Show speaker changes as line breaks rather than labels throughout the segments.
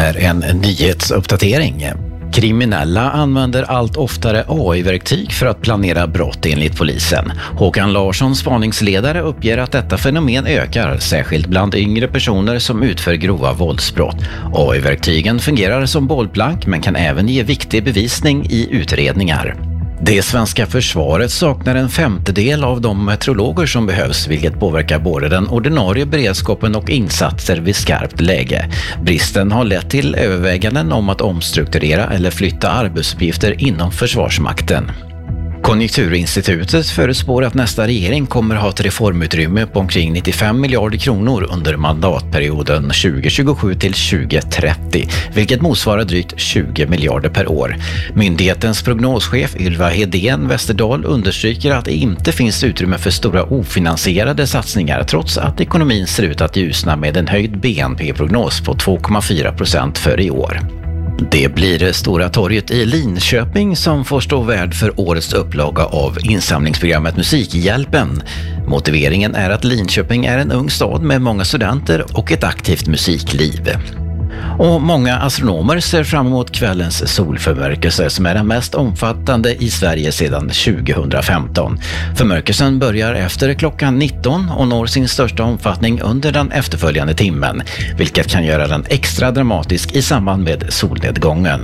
här en nyhetsuppdatering. Kriminella använder allt oftare AI-verktyg för att planera brott enligt polisen. Håkan Larsson, spaningsledare, uppger att detta fenomen ökar, särskilt bland yngre personer som utför grova våldsbrott. AI-verktygen fungerar som bollplank men kan även ge viktig bevisning i utredningar. Det svenska försvaret saknar en femtedel av de meteorologer som behövs, vilket påverkar både den ordinarie beredskapen och insatser vid skarpt läge. Bristen har lett till överväganden om att omstrukturera eller flytta arbetsuppgifter inom Försvarsmakten. Konjunkturinstitutet förutspår att nästa regering kommer ha ett reformutrymme på omkring 95 miljarder kronor under mandatperioden 2027 till 2030, vilket motsvarar drygt 20 miljarder per år. Myndighetens prognoschef Ylva Hedén Westerdahl understryker att det inte finns utrymme för stora ofinansierade satsningar trots att ekonomin ser ut att ljusna med en höjd BNP-prognos på 2,4% för i år. Det blir Stora torget i Linköping som får stå värd för årets upplaga av insamlingsprogrammet Musikhjälpen. Motiveringen är att Linköping är en ung stad med många studenter och ett aktivt musikliv. Och många astronomer ser fram emot kvällens solförmörkelse som är den mest omfattande i Sverige sedan 2015. Förmörkelsen börjar efter klockan 19 och når sin största omfattning under den efterföljande timmen, vilket kan göra den extra dramatisk i samband med solnedgången.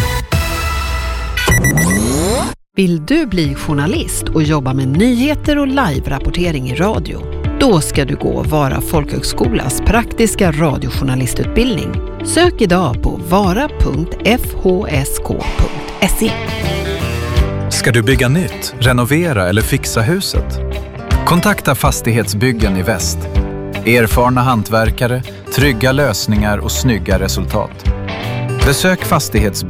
Vill du bli journalist och jobba med nyheter och live-rapportering i radio? Då ska du gå Vara folkhögskolas praktiska radiojournalistutbildning. Sök idag på vara.fhsk.se.
Ska du bygga nytt, renovera eller fixa huset? Kontakta Fastighetsbyggen i Väst. Erfarna hantverkare, trygga lösningar och snygga resultat. Besök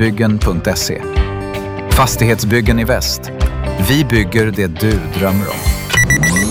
fastighetsbyggen.se. Fastighetsbyggen i Väst. Vi bygger det du drömmer om.